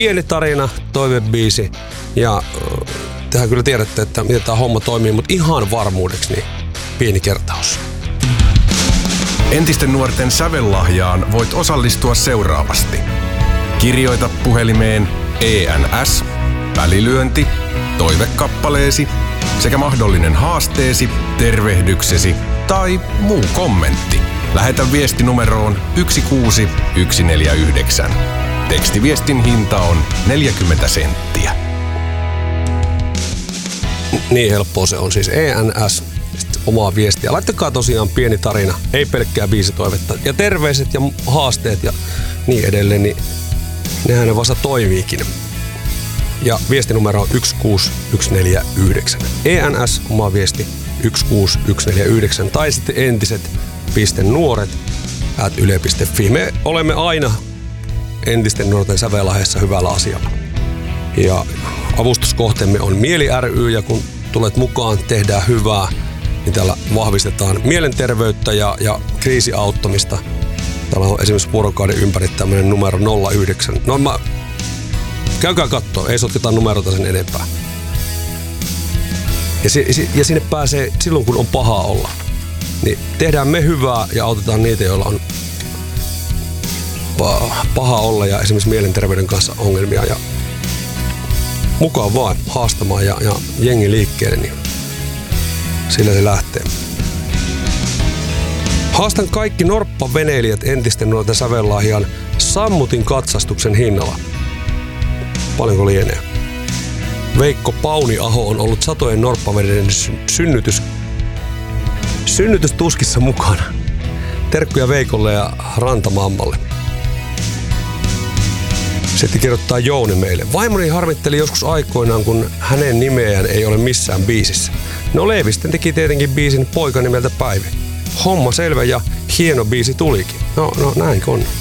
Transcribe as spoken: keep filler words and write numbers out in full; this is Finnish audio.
Pieni tarina, toivebiisi ja tehän kyllä tiedätte, että miten tämä homma toimii, mutta ihan varmuudeksi niin pieni kertaus. Entisten nuorten sävellahjaan voit osallistua seuraavasti. Kirjoita puhelimeen E N S, välilyönti, toivekappaleesi sekä mahdollinen haasteesi, tervehdyksesi tai muu kommentti. Lähetä viesti numeroon yksi kuusi yksi neljä yhdeksän. Tekstiviestin hinta on neljäkymmentä senttiä. Niin helppoa se on siis E N S, omaa viestiä. Laittakaa tosiaan pieni tarina, ei pelkkää biisitoivetta. Ja terveiset ja haasteet ja niin edelleen, niin nehän ne vasta toimiikin. Ja viestinumero on yksi kuusi yksi neljä yhdeksän. E N S, oma viesti yksi kuusi yksi neljä yhdeksän. Tai sitten entiset piste nuoret ät yle piste fi. Me olemme aina entisten nuorten sävellahjassa hyvällä asialla. Ja avustuskohteemme on Mieli ry, ja kun tulet mukaan, tehdään hyvää, niin täällä vahvistetaan mielenterveyttä ja, ja kriisiauttamista. Täällä on esimerkiksi vuorokauden ympäri tämmöinen numero nolla yhdeksän. No mä, käykää kattoo, ei sotketa numerota sen enempää. Ja, si, ja sinne pääsee silloin, kun on paha olla. Niin tehdään me hyvää ja autetaan niitä, joilla on paha olla ja esimerkiksi mielenterveyden kanssa ongelmia. Ja mukaan vaan haastamaan ja, ja jengi liikkeelle, niin sillä se lähtee. Haastan kaikki norppaveneilijät entisten nuorten sävellahjan sammutin katsastuksen hinnalla. Paljonko lienee? Veikko Pauniaho on ollut satojen norppaveneiden synnytys, synnytystuskissa mukana. Terkkuja Veikolle ja Rantamammalle. Sitten kirjoittaa Jouni meille. Vaimoni harmitteli joskus aikoinaan, kun hänen nimeään ei ole missään biisissä. No Leevisten teki tietenkin biisin Poika nimeltä Päivi. Homma selvä ja hieno biisi tulikin. No, no näinkö on?